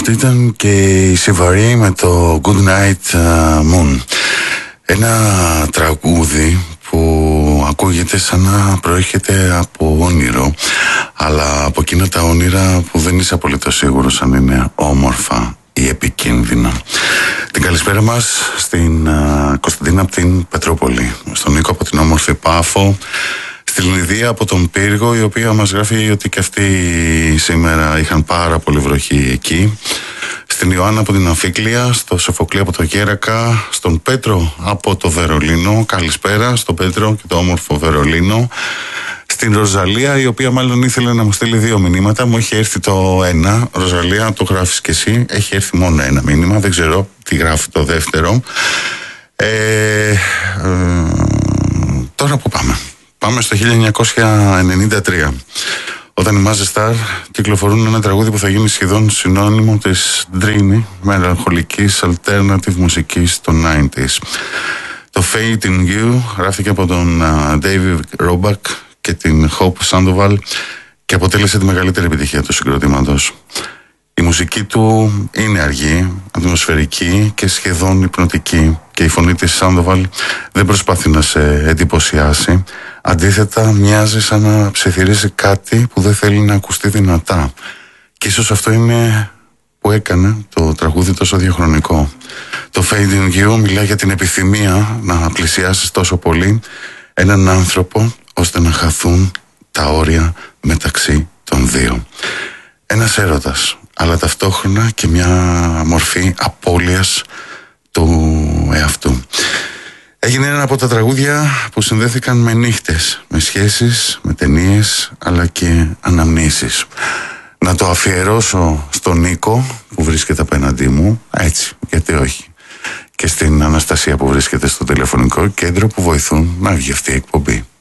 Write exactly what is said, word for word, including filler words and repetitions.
Αυτή ήταν και η Σιβαρή με το Good Night Moon. Ένα τραγούδι που ακούγεται σαν να προέρχεται από όνειρο, αλλά από εκείνα τα όνειρα που δεν είσαι απολύτως σίγουρος αν είναι όμορφα ή επικίνδυνα. Την καλησπέρα μας στην uh, Κωνσταντίνα από την Πετρούπολη, στον Νίκο από την όμορφη Πάφο, στη Λινιδία από τον Πύργο, η οποία μας γράφει ότι και αυτοί σήμερα είχαν πάρα πολύ βροχή εκεί, στην Ιωάννα από την Αμφίκλεια, στο Σοφοκλή από το Γέρακα, στον Πέτρο από το Βερολίνο, καλησπέρα στον Πέτρο και το όμορφο Βερολίνο, στην Ροζαλία, η οποία μάλλον ήθελε να μου στείλει δύο μηνύματα, μου έχει έρθει το ένα. Ροζαλία, το γράφεις και εσύ, έχει έρθει μόνο ένα μήνυμα, δεν ξέρω τι γράφει το δεύτερο. ε, ε, Τώρα που πάμε Πάμε στο χίλια εννιακόσια ενενήντα τρία, όταν οι Mazestar κυκλοφορούν ένα τραγούδι που θα γίνει σχεδόν συνώνυμο της dreamy, μελαγχολικής alternative μουσικής των ενενήντα. Το Fate in You γράφτηκε από τον uh, David Roback και την Hope Sandoval και αποτέλεσε τη μεγαλύτερη επιτυχία του συγκροτήματος. Η μουσική του είναι αργή, ατμοσφαιρική και σχεδόν υπνοτική, και η φωνή της Sandoval δεν προσπαθεί να σε εντυπωσιάσει. Αντίθετα, μοιάζει σαν να ψιθυρίζει κάτι που δεν θέλει να ακουστεί δυνατά. Και ίσως αυτό είναι που έκανε το τραγούδι τόσο διαχρονικό. Το Fade in You μιλάει για την επιθυμία να πλησιάσεις τόσο πολύ έναν άνθρωπο ώστε να χαθούν τα όρια μεταξύ των δύο. Ένας έρωτας, αλλά ταυτόχρονα και μια μορφή απώλειας του εαυτού. Έγινε ένα από τα τραγούδια που συνδέθηκαν με νύχτες, με σχέσεις, με ταινίες, αλλά και αναμνήσεις. Να το αφιερώσω στον Νίκο που βρίσκεται απέναντί μου, έτσι, γιατί όχι, και στην Αναστασία που βρίσκεται στο τηλεφωνικό κέντρο που βοηθούν να βγει αυτή η εκπομπή.